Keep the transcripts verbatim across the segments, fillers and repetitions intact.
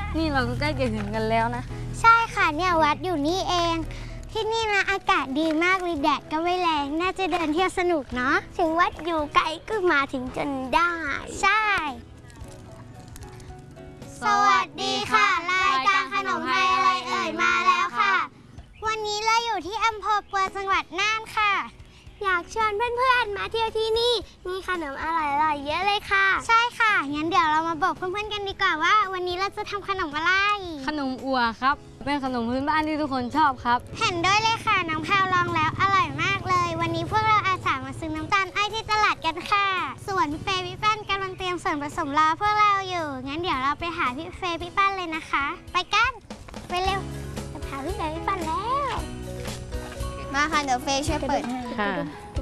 นี่เราก็ใกล้จะถึงกันแล้วนะใช่ค่ะเนี่ยวัดอยู่นี่เองที่นี่นะอากาศดีมากเลยแดดก็ไม่แรงน่าจะเดินเที่ยวสนุกเนาะถึงวัดอยู่ไกลก็มาถึงจนได้ใช่สวัสดีค่ะรายการขนมไทยอะไรเอ่ยมาแล้วค่ะวันนี้เราอยู่ที่อำเภอปัวจังหวัดน่านค่ะอยากชวนเพื่อนๆมาเที่ยวที่นี่มีขนมอร่อยๆเยอะเลยค่ะใช่ค่ะงั้นเดี๋ยวเรามาบอกเพื่อนๆกันดีกว่าว่าวันนี้เราจะทำขนมอะไรขนมอัวครับเป็นขนมพื้นบ้านที่ทุกคนชอบครับเห็นด้วยเลยค่ะน้องแพรวลองแล้วอร่อยมากเลยวันนี้พวกเราอาสามาซื้อน้ำตาลอ้อยที่ตลาดกันค่ะส่วนพี่เฟย์พี่แป้นกำลังเตรียมส่วนผสมรอพวกเราอยู่งั้นเดี๋ยวเราไปหาพี่เฟย์พี่แป้นเลยนะคะไปกันไปเร็วจะพาพี่เฟย์พี่แป้นแล้วมาค่ะเดี๋ยวเฟย์ช่วยเปิดให้ค่ะ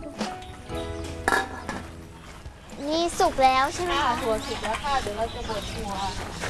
นี่สุกแล้วใช่ไหมคะถั่วสุกแล้วค่ะเดี๋ยวเราจะบดถั่ว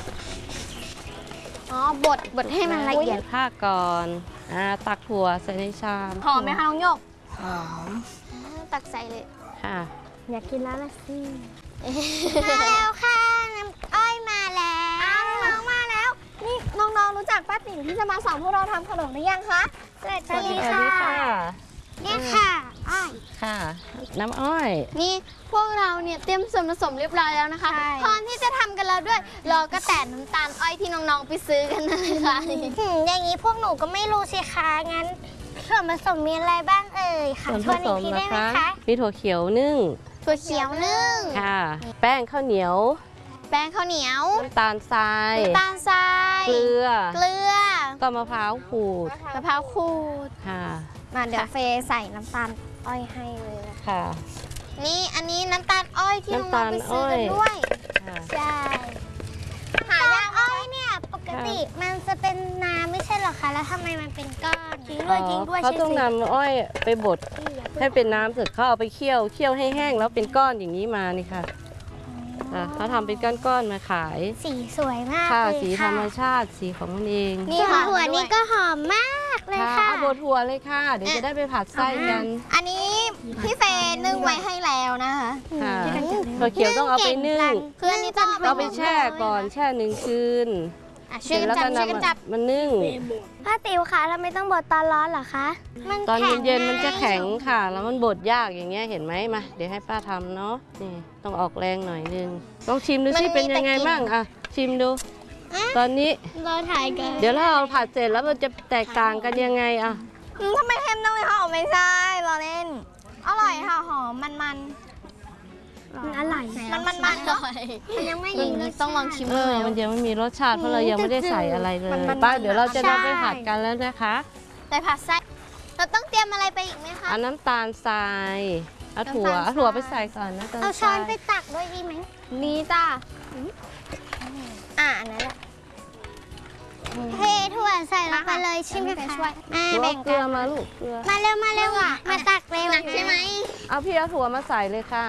อ๋อบดบดให้มันละเอียดผ้าก่อนอ่าตักถั่วใส่ในชามหอมไหมคะน้องหยกหอมตักใส่เลยค่ะอยากกินแล้วละสิมาแล้วค่ะน้ำอ้อยมาแล้วน้องมาแล้วนี่น้องๆรู้จักป้าติ๋มที่จะมาสอนพวกเราทำขนมหรือยังคะสวัสดีค่ะนี่ค่ะอ้อยค่ะน้ำอ้อยนี่พวกเราเนี่ยเตรียมส่วนผสมเรียบร้อยแล้วนะคะพร้อมที่จะทำกันแล้วด้วยรอก็แต่น้ำตาลอ้อยที่น้องๆไปซื้อกันนะคะอย่างนี้พวกหนูก็ไม่รู้สิคะงั้นส่วนผสมมีอะไรบ้างเอ่ยค่ะส่วนผสมนะคะมีถั่วเขียวนึ่งถั่วเขียวนึ่งค่ะแป้งข้าวเหนียวแป้งข้าวเหนียวน้ำตาลทรายน้ำตาลทรายเกลือเกลือก็มะพร้าวขูดมะพร้าวขูดค่ะมาเดี๋ยวเฟย์ใส่น้ำตาลอ้อยให้เลยนะค่ะนี่อันนี้น้ำตาลอ้อยที่น้องๆไปซื้อกันด้วยใช่หายากอ้อยเนี่ยปกติมันจะเป็นน้ำไม่ใช่หรอคะแล้วทำไมมันเป็นก้อนจริงด้วยจริงด้วยเขาต้องนำอ้อยไปบดให้เป็นน้ำเสร็จเขาเอาไปเคี่ยวเคี่ยวให้แห้งแล้วเป็นก้อนอย่างนี้มานี่ค่ะเขาทำเป็นก้อนๆมาขายสีสวยมากค่ะสีธรรมชาติสีของมันเองนี่ค่ะถั่วนี่ก็หอมมากเลยค่ะเอาบดถั่วเลยค่ะเดี๋ยวจะได้ไปผัดไส้กันอันนี้พี่เฟย์นึ่งไว้ให้แล้วนะคะถั่วเขียวต้องเอาไปนึ่งเพื่อนนี่ต้องเอาไปแช่ก่อนแช่หนึ่งคืนช่วยกันจับช่วยกันจับมันนึ่งป้าติ๋วคะทำไมต้องบดตอนร้อนเหรอคะตอนเย็นๆมันจะแข็งค่ะแล้วมันบดยากอย่างเงี้ยเห็นไหมมาเดี๋ยวให้ป้าทำเนาะนี่ต้องออกแรงหน่อยนึงต้องชิมดูสิเป็นยังไงบ้างอ่ะชิมดูตอนนี้เราถ่ายกันเดี๋ยวเราเอาผัดเสร็จแล้วมันจะแตกต่างกันยังไงอ่ะทำไมเค็มต้องไม่หอมไม่ใช่เราเล่นอร่อยค่ะหอมมันมันมันอร่อยมันมันมันอร่อยมันยังไม่ยิงต้องลองชิมเลยมันยังไม่มีรสชาติเพราะเรายังไม่ได้ใส่อะไรเลยป้าเดี๋ยวเราจะนำไปผัดกันแล้วนะคะไปผัดไส้เราต้องเตรียมอะไรไปอีกไหมคะเอาน้ำตาลทรายเอาถั่วเอาถั่วไปใส่ก่อนนะเอาช้อนไปตักด้วยดีไหมนี่จ้าอ่าอันนั้นแหละเทถั่วใส่ลงไปเลยใช่ไหมคะอ่าแบ่งเกลือมาลูกเกลือมาเร็วมาเร็วอ่ะมาตักเร็วใช่ไหมเอาพี่เอาถั่วมาใส่เลยค่ะ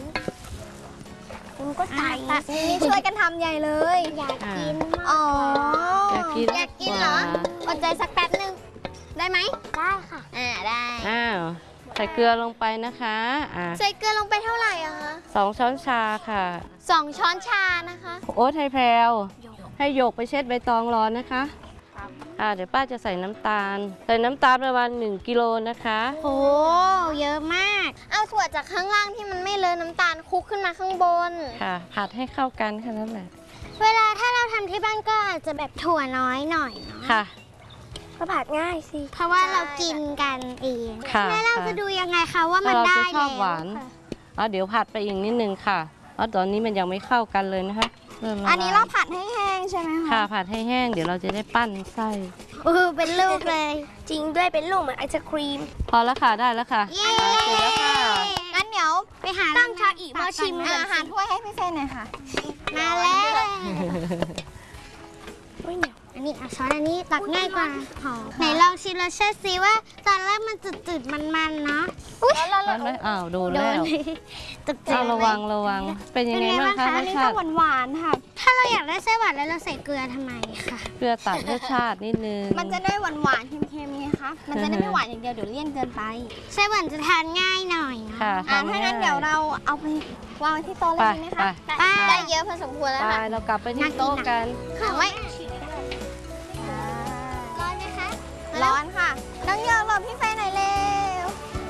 คุณก็ใส่นี่ช่วยกันทำใหญ่เลยอยากกินอ๋ออยากกินอยากกินเหรออดใจสักแป๊บนึงได้ไหมได้ค่ะอ่าได้อ้าวใส่เกลือลงไปนะคะอ่าใส่เกลือลงไปเท่าไหร่อะคะสองช้อนชาค่ะสองช้อนชานะคะโอ๊ตให้แพรวให้หยกไปเช็ดใบตองร้อนนะคะอ่าเดี๋ยวป้าจะใส่น้ำตาลใส่น้ำตาลประมาณหนึ่งกิโลนะคะโอ้เยอะมากเอาถั่วจากข้างล่างที่มันไม่เลอะน้ำตาลคลุกขึ้นมาข้างบนค่ะผัดให้เข้ากันแค่นั้นแหละเวลาถ้าเราทำที่บ้านก็อาจจะแบบถั่วน้อยหน่อยเนาะค่ะก็ผัดง่ายสิเพราะว่าเรากินกันเองแล้วเราจะดูยังไงคะว่ามันได้แล้วชอบหวานอ๋อเดี๋ยวผัดไปอีกนิดนึงค่ะเพราะตอนนี้มันยังไม่เข้ากันเลยนะคะอันนี้เราผัดให้แห้งใช่ไหมคะค่ะผัดให้แห้งเดี๋ยวเราจะได้ปั้นไส้เออเป็นลูกเลยจริงด้วยเป็นลูกเหมือนไอศครีมพอแล้วค่ะได้แล้วค่ะเย้เสร็จแล้วค่ะงั้นเดี๋ยวไปหาตั้งชาอีกมาชิมอาหารถ้วยให้พี่เฟย์หน่อยค่ะมาแล้วอันนี้ช้อนอันนี้ตักง่ายกว่าไหนลองชิมรสชาติซิว่าตอนแรกมันจืดๆมันๆเนาะอุ้ยอ้าวโดนแล้วจืดๆระวังระวังเป็นยังไงบ้างคะรสชาติหวานๆค่ะถ้าเราอยากได้ไส้หวานแล้วเราใส่เกลือทำไมคะเกลือตัดรสชาตินิดนึงมันจะได้หวานๆเค็มๆไงคะมันจะได้ไม่หวานอย่างเดียวเดี๋ยวเลี่ยนเกินไปไส้หวานจะทานง่ายหน่อยค่ะถ้างั้นเดี๋ยวเราเอาไปวางที่โต๊ะเลยไหมคะได้เยอะพอสมควรแล้วค่ะเรากลับไปที่โต๊ะกันเอาไว้ร้อนค่ะน้องโยกหลบพี่เฟย์หน่อยเร็ว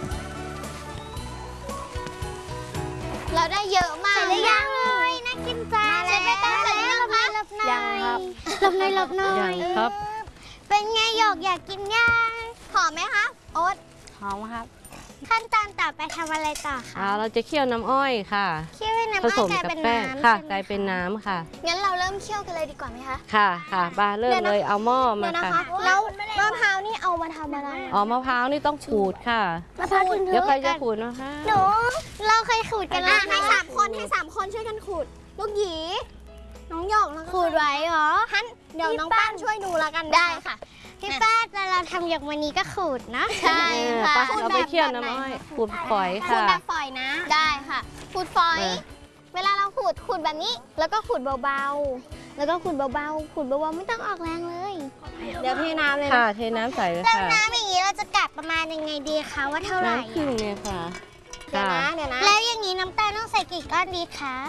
เราได้เยอะมากเลยยังเลยน่ากินจังเชฟไม่ต้องใส่หลบหน่อยหลบหน่อยยังครับหลบหน่อยหลบหน่อยยังครับเป็นไงโยกอยากกินยังหอมไหมคะโอ๊ตหอมครับขั้นตอนต่อไปทำอะไรต่อคะอ่าเราจะเคี่ยวน้ำอ้อยค่ะเคี่ยวให้น้ำผอ้อสยมกลายกับเป็นแป้งน้ำค่ะใช่ไหมกลายเป็นน้ำค่ะงั้นเราเริ่มเคี่ยวกันเลยดีกว่าไหมคะค่ะค่ะบาเริ่มเดี๋ยวนะเลยเอาหม้อมาค่ะแล้วมะพร้าวนี่เอามาทำอะไรอ๋อมะพร้าวนี่ต้องขูดค่ะมะพร้าวถึงเดี๋ยวใครจะขูดมะพร้าวหนูเราเคยขูดกันแล้วให้สามคนให้สามคนช่วยกันขูด ลูกหยี น้องหยอกแล้วก็ขูดไว้เหรอฮันเดี๋ยวน้องป้านช่วยดูแล้วกันได้ค่ะ พี่ป้าแต่เราทำอย่างวันนี้ก็ขูดนะใช่เออค่ะไปเราไปเคี่ยวน้ำอ้อยขูดฝอยขูดค่ะแบบฝอยนะ ได้ค่ะ ขูดฝอยเออเวลาเราขูดขูดแบบนี้ แล้วก็ขูดเบาๆ แล้วก็ขูดเบาๆ ขูดเบาๆไม่ต้องออกแรงเลย เดี๋ยวเทน้ำเลยค่ะนะเทน้ำใส่เลยแล้วค่ะน้ำอย่างนี้เราจะกัดประมาณยังไงดีคะว่าเท่าไหร่น้ำครึ่งเนี่ยค่ะเดี๋ยวค่ะนะ เดี๋ยวนะแล้วอย่างนี้น้ำตาลต้องใส่กี่ก้อนดีคะ